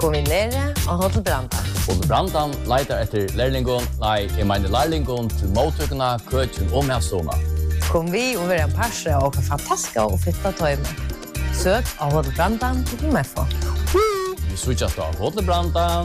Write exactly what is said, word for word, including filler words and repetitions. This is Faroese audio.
kom vi nere og Hotel Brandan. Hotel Brandan leitar etter lærlingon, nei, jeg mener lærlingon til mottøkene, køkken og medstående. Kom vi og være en parse og åka fantastiske og fitta tøyme. Søk av Hotel Brandan til Meffo. Vi switchar av Hotel Brandan.